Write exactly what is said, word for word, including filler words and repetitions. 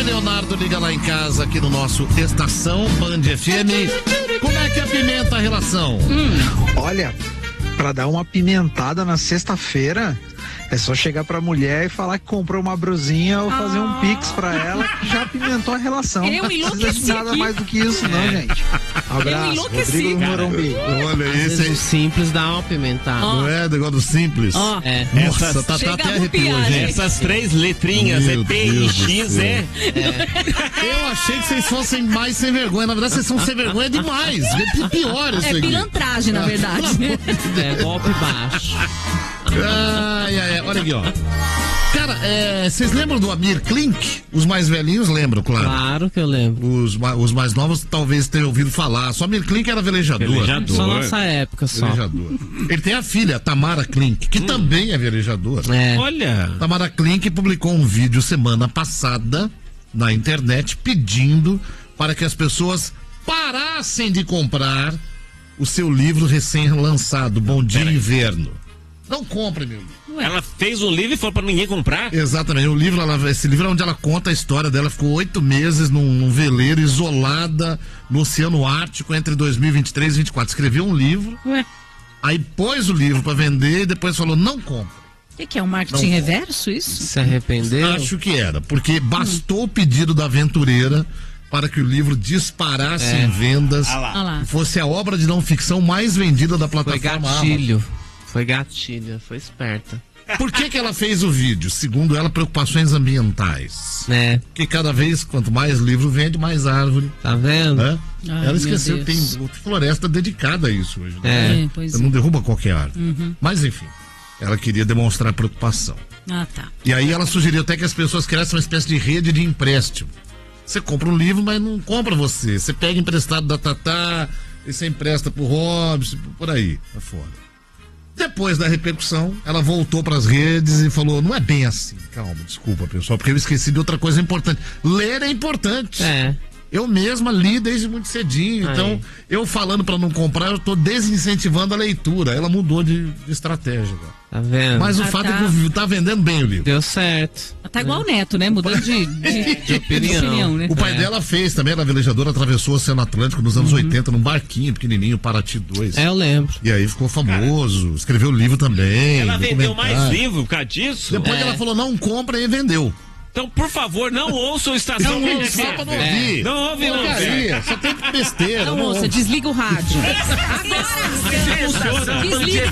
chefe Leonardo liga lá em casa, aqui no nosso Estação Band F M. Como é que apimenta a relação? Hum. Olha, pra dar uma pimentada na sexta-feira, é só chegar pra mulher e falar que comprou uma brusinha ou fazer um pix pra ela, que já apimentou a relação. Eu não precisa de enlouqueci nada aqui. mais do que isso, não, gente. Abraço, enlouqueci, Rodrigo cara. Morumbi. Olha, Às esse vezes aí. o simples dá uma pimentada. Não é negócio do simples? Ó. É. Nossa, Essas- tá, tá Chega até a arrepiou, arrepiar, gente. Essas três letrinhas Meu é P I Deus do X, céu. é? Eu achei que vocês fossem mais sem vergonha. Na verdade, vocês são sem vergonha demais. É pior isso É aqui. pilantragem, na verdade. É golpe baixo. Ai, ai, ai. Olha aqui, ó. Cara, é, vocês lembram do Amir Klink? Os mais velhinhos lembram, claro. Claro que eu lembro. Os, ma- os mais novos talvez tenham ouvido falar. Só Amir Klink era velejador. Velejador. Só nossa época só. Velejador. Ele tem a filha, Tamara Klink, que também é velejadora. É. Olha, Tamara Klink publicou um vídeo semana passada na internet pedindo para que as pessoas parassem de comprar o seu livro recém-lançado, Bom Dia Peraí. Inverno. Não compre, meu livro. ela fez um livro e falou pra ninguém comprar? Exatamente, o livro, ela, esse livro é onde ela conta a história dela. Ficou oito meses num, num veleiro, isolada no Oceano Ártico entre dois mil e vinte e três e vinte e quatro. Escreveu um livro, Ué, aí pôs o livro para vender e depois falou: não compre. o que, que é um marketing Não. reverso, isso? Se arrependeu? Acho que era, porque bastou o pedido da aventureira para que o livro disparasse É. em vendas Ah lá. Olha lá. e fosse a obra de não ficção mais vendida da Foi plataforma gatilho. Foi gatilho, foi esperta. Amazon. Por que que ela fez o vídeo? Segundo ela, preocupações ambientais. É, Porque cada vez, quanto mais livro vende, mais árvore, tá vendo? né? Ai, Ela esqueceu meu que Deus. tem floresta dedicada a isso hoje, né? É. É, pois Você é. não derruba qualquer árvore. Mas enfim, ela queria demonstrar preocupação. Ah, tá. E aí ela sugeriu até que as pessoas criassem uma espécie de rede de empréstimo. Você compra um livro, mas não compra você. Você pega emprestado da Tatá, e você empresta pro Robson, por aí, afora. Depois da repercussão, ela voltou pras redes e falou: não é bem assim. Calma, desculpa, pessoal, porque eu esqueci de outra coisa importante. Ler é importante. É. Eu mesma li desde muito cedinho, Aí. então eu falando pra não comprar, eu tô desincentivando a leitura. Ela mudou de, de estratégia agora. Tá vendo? Mas o Ah, fato tá. é que o livro tá vendendo bem o livro. Deu certo. Tá igual o Neto, né? Mudando de, de, de opinião. né? O pai É. dela fez também, era velejadora, atravessou o Oceano Atlântico nos anos oitenta num barquinho pequenininho, Paraty dois. É, eu lembro. E aí ficou famoso, escreveu livro também. Ela vendeu mais documentário. livro por causa disso? Depois É. ela falou: não compra, e vendeu. Então, por favor, não ouça o Estação Não, Band não, F só pra não M. ouvir. Não ouve, não. Porcaria, só tem besteira. Não, não moça, ouve. desliga o rádio. Fechou, não. Desliga.